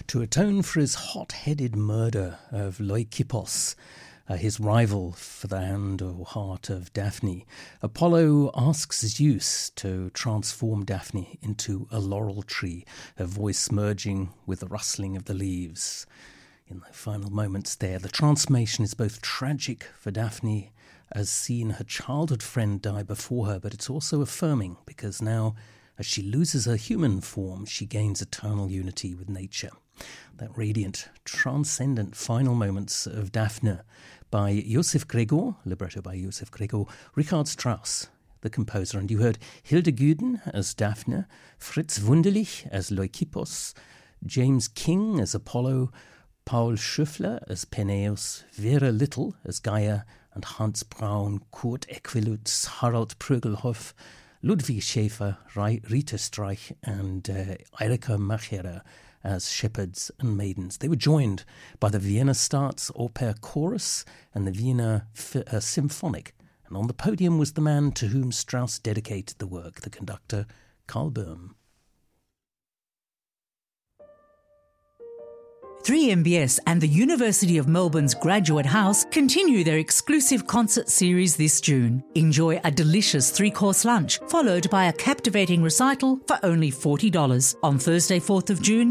To atone for his hot-headed murder of Leucippus, his rival for the hand or heart of Daphne, Apollo asks Zeus to transform Daphne into a laurel tree, her voice merging with the rustling of the leaves. In the final moments there, the transformation is both tragic for Daphne, as seeing her childhood friend die before her, but it's also affirming, because now, as she loses her human form, she gains eternal unity with nature. That radiant, transcendent final moments of Daphne by Josef Gregor, libretto by Josef Gregor, Richard Strauss, the composer. And you heard Hilde Güden as Daphne, Fritz Wunderlich as Leucippus, James King as Apollo, Paul Schöffler as Peneus, Vera Little as Gaia, and Hans Braun, Kurt Equilutz, Harald Prögelhoff, Ludwig Schäfer, Rita Streich, and Erika Machera as shepherds and maidens. They were joined by the Vienna Staatsoper Chorus and the Vienna Symphonic. And on the podium was the man to whom Strauss dedicated the work, the conductor Karl Böhm. 3MBS and the University of Melbourne's Graduate House continue their exclusive concert series this June. Enjoy a delicious 3-course lunch, followed by a captivating recital for only $40. On Thursday, 4th of June,